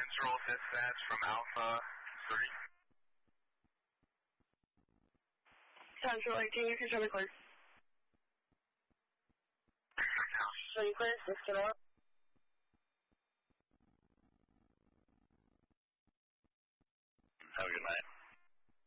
Central dispatch from Alpha 3. Central 18, you can show me clear. So you clear, 6 to 0.